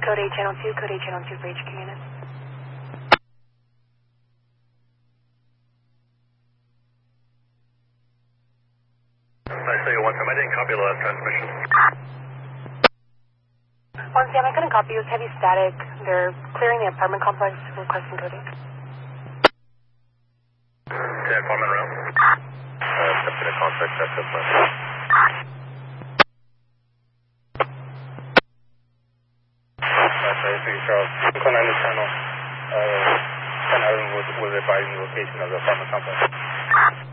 Code 8 Channel 2, Code 8 Channel 2 for HQ unit. I say one time, I didn't copy the last transmission. Once again, I couldn't copy. It was heavy static. They're clearing the apartment complex, requesting Code 8. Okay, apartment room. Accepting a contact, that's up. Charles, I'm calling on the channel. 10 was advising the location of the apartment complex.